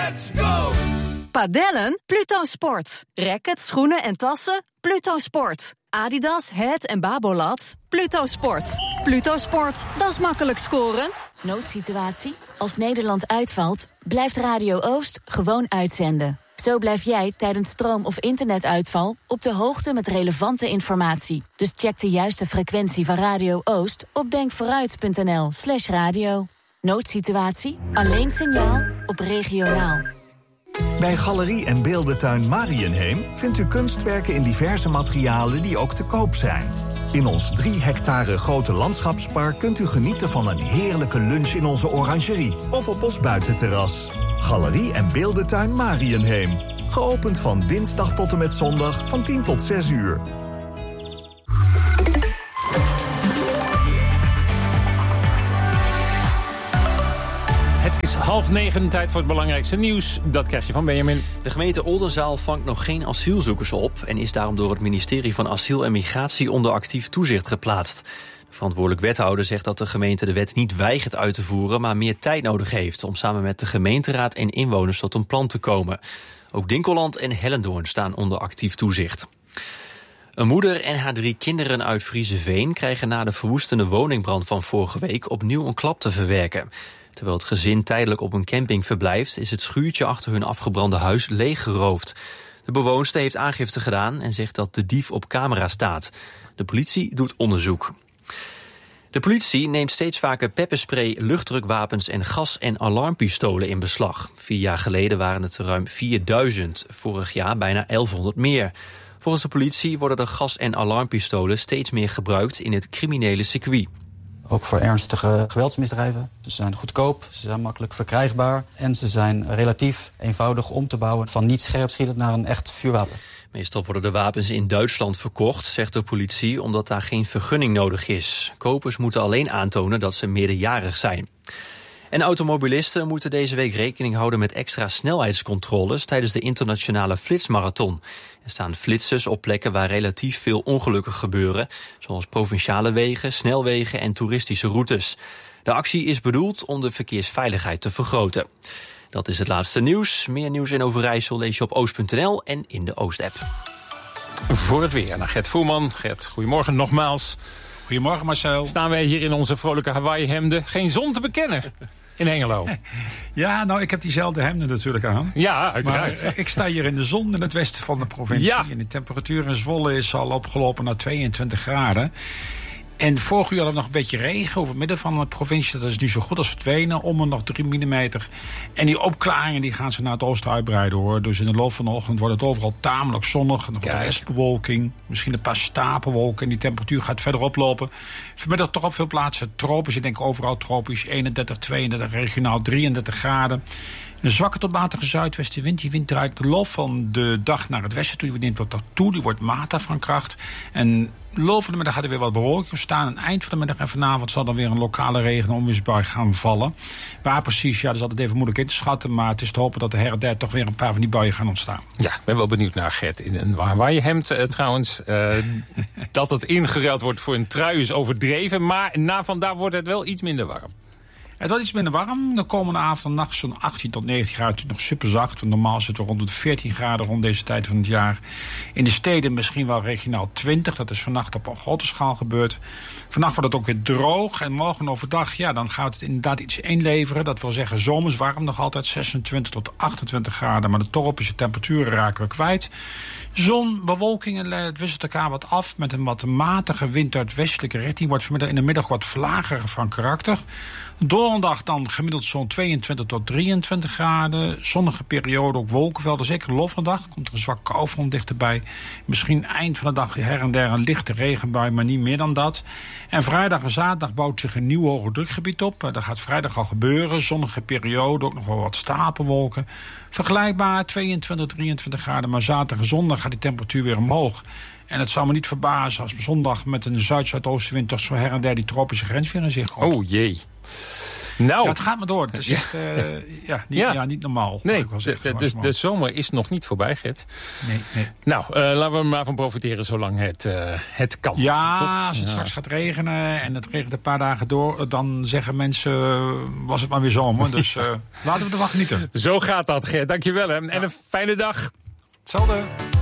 Let's go! Padellen? Pluto Sport. Rackets, schoenen en tassen? Pluto Sport. Adidas, Het en Babolat? Pluto Sport. Pluto Sport, dat is makkelijk scoren. Noodsituatie? Als Nederland uitvalt, blijft Radio Oost gewoon uitzenden. Zo blijf jij tijdens stroom- of internetuitval op de hoogte met relevante informatie. Dus check de juiste frequentie van Radio Oost op denkvooruit.nl/radio. Noodsituatie? Alleen signaal op regionaal. Bij Galerie en Beeldentuin Mariënheem vindt u kunstwerken in diverse materialen die ook te koop zijn. In ons 3 hectare grote landschapspark kunt u genieten van een heerlijke lunch in onze orangerie of op ons buitenterras. Galerie en Beeldentuin Mariënheem. Geopend van dinsdag tot en met zondag van 10 tot 6 uur. Het is 8:30, tijd voor het belangrijkste nieuws. Dat krijg je van Benjamin. De gemeente Oldenzaal vangt nog geen asielzoekers op en is daarom door het ministerie van Asiel en Migratie onder actief toezicht geplaatst. De verantwoordelijk wethouder zegt dat de gemeente de wet niet weigert uit te voeren, maar meer tijd nodig heeft om samen met de gemeenteraad en inwoners tot een plan te komen. Ook Dinkeland en Hellendoorn staan onder actief toezicht. Een moeder en haar 3 kinderen uit Friezenveen krijgen na de verwoestende woningbrand van vorige week opnieuw een klap te verwerken. Terwijl het gezin tijdelijk op een camping verblijft, is het schuurtje achter hun afgebrande huis leeggeroofd. De bewoonster heeft aangifte gedaan en zegt dat de dief op camera staat. De politie doet onderzoek. De politie neemt steeds vaker pepperspray, luchtdrukwapens en gas- en alarmpistolen in beslag. 4 jaar geleden waren het er ruim 4000, vorig jaar bijna 1100 meer. Volgens de politie worden de gas- en alarmpistolen steeds meer gebruikt in het criminele circuit. Ook voor ernstige geweldsmisdrijven. Ze zijn goedkoop, ze zijn makkelijk verkrijgbaar en ze zijn relatief eenvoudig om te bouwen van niet scherpschietend naar een echt vuurwapen. Meestal worden de wapens in Duitsland verkocht, zegt de politie, omdat daar geen vergunning nodig is. Kopers moeten alleen aantonen dat ze meerderjarig zijn. En automobilisten moeten deze week rekening houden met extra snelheidscontroles tijdens de internationale flitsmarathon. Er staan flitsers op plekken waar relatief veel ongelukken gebeuren, zoals provinciale wegen, snelwegen en toeristische routes. De actie is bedoeld om de verkeersveiligheid te vergroten. Dat is het laatste nieuws. Meer nieuws in Overijssel lees je op oost.nl en in de Oost-app. Voor het weer naar Gert Voerman. Gert, goedemorgen nogmaals. Goedemorgen Marcel. Staan wij hier in onze vrolijke Hawaii-hemden. Geen zon te bekennen in Hengelo. Ja, nou, ik heb diezelfde hemden natuurlijk aan. Ja, uiteraard. Maar ik sta hier in de zon in het westen van de provincie. Ja. En de temperatuur in Zwolle is al opgelopen naar 22 graden. En vorig uur hadden we nog een beetje regen over het midden van de provincie. Dat is nu zo goed als verdwenen, om en nog 3 millimeter. En die opklaringen die gaan ze naar het oosten uitbreiden, hoor. Dus in de loop van de ochtend wordt het overal tamelijk zonnig. Nog wat restbewolking, misschien een paar stapelwolken. En die temperatuur gaat verder oplopen. Vanmiddag toch op veel plaatsen tropisch. Ik denk overal tropisch, 31, 32, regionaal 33 graden. Een zwakke tot matige zuidwestenwind. Die wind draait de loop van de dag naar het westen toe. Die neemt wat toe. Die wordt matig van kracht. En de loop van de middag gaat er weer wat bewolking ontstaan. En eind van de middag en vanavond zal dan weer een lokale regen- en onweersbui gaan vallen. Waar precies, ja, dat is altijd even moeilijk in te schatten. Maar het is te hopen dat er her en der toch weer een paar van die buien gaan ontstaan. Ja, ik ben wel benieuwd naar Gert. In een Hawaii-hemd trouwens. Dat het ingeruild wordt voor een trui is overdreven. Maar na vandaag wordt het wel iets minder warm. Het wordt iets minder warm. De komende avond en nacht zo'n 18 tot 19 graden. Het is nog super zacht. Want normaal zitten we rond de 14 graden rond deze tijd van het jaar. In de steden misschien wel regionaal 20. Dat is vannacht op een grote schaal gebeurd. Vannacht wordt het ook weer droog. En morgen overdag, ja, dan gaat het inderdaad iets inleveren. Dat wil zeggen zomers warm. Nog altijd 26 tot 28 graden. Maar de tropische temperaturen raken we kwijt. Zon, bewolking en het wisselt elkaar wat af. Met een wat matige wind uit westelijke richting. Wordt vanmiddag in de middag wat vlager van karakter. Donderdag dan gemiddeld zo'n 22 tot 23 graden. Zonnige periode, ook wolkenvelden. Zeker de loop van de dag komt er een zwak koufront dichterbij. Misschien eind van de dag her en der een lichte regenbui, maar niet meer dan dat. En vrijdag en zaterdag bouwt zich een nieuw hoge drukgebied op. Dat gaat vrijdag al gebeuren. Zonnige periode, ook nog wel wat stapelwolken. Vergelijkbaar 22, 23 graden. Maar zaterdag en zondag gaat die temperatuur weer omhoog. En het zou me niet verbazen als we zondag met een zuid-zuidoostenwind toch zo her en der die tropische grens weer in zicht komt. Oh jee. Nou. Ja, het gaat maar door. Het is echt niet normaal. Nee, de zomer is nog niet voorbij, Gert. Nee. Nou, laten we er maar van profiteren zolang het kan. Ja, toch? Als het straks gaat regenen en het regent een paar dagen door, dan zeggen mensen, was het maar weer zomer. Dus laten we ervan genieten. Zo gaat dat, Gert. Dankjewel. Hè. En een fijne dag. Hetzelfde.